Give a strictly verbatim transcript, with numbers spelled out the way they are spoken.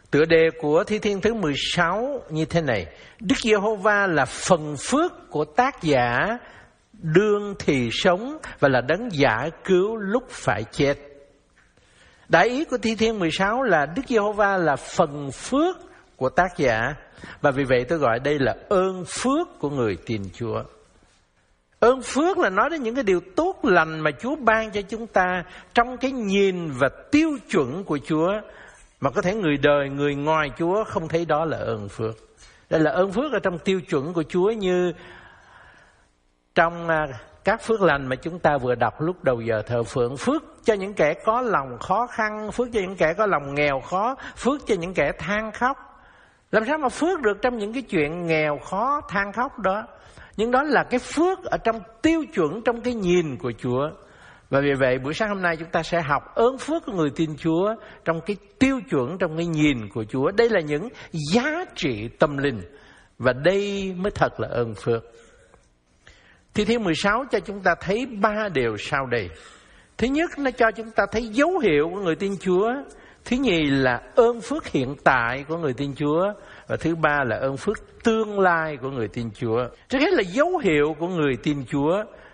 Tựa đề của Thi Thiên thứ mười sáu như thế này: Đức Giê-hô-va là phần phước của tác giả đương thì sống và là đấng giải cứu lúc phải chết. Đại ý của Thi Thiên mười sáu là Đức Giê-hô-va là phần phước của tác giả, và vì vậy tôi gọi đây là ơn phước của người tin Chúa. Ơn phước là nói đến những cái điều tốt lành mà Chúa ban cho chúng ta trong cái nhìn và tiêu chuẩn của Chúa, mà có thể người đời, người ngoài Chúa không thấy đó là ơn phước. Đây là ơn phước ở trong tiêu chuẩn của Chúa, như trong các phước lành mà chúng ta vừa đọc lúc đầu giờ thờ phượng. Phước cho những kẻ có lòng khó khăn, phước cho những kẻ có lòng nghèo khó, phước cho những kẻ than khóc. Làm sao mà phước được trong những cái chuyện nghèo khó, than khóc đó? Nhưng đó là cái phước ở trong tiêu chuẩn, trong cái nhìn của Chúa. Và vì vậy buổi sáng hôm nay chúng ta sẽ học ơn phước của người tin Chúa trong cái tiêu chuẩn, trong cái nhìn của Chúa. Đây là những giá trị tâm linh, và đây mới thật là ơn phước. Thi Thiên mười sáu cho chúng ta thấy ba điều sau đây. Thứ nhất, nó cho chúng ta thấy dấu hiệu của người tin Chúa. Thứ nhì là ơn phước hiện tại của người tin Chúa. Và thứ ba là ơn phước tương lai của người tin Chúa. Trước hết là dấu hiệu của người tin Chúa.